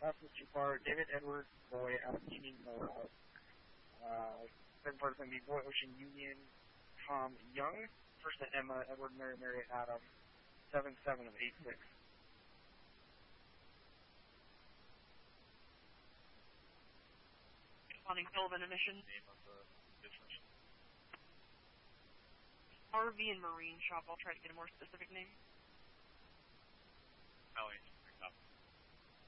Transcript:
Office 2 car, David Edward Boy out of Union Morehouse. Second part is going to be Boy Ocean Union, Tom Young. First to Emma, Edward Mary Mary Adam, 77 of 86. Responding Sullivan emission. Name of the business. RV and Marine Shop. I'll try to get a more specific name. Alley.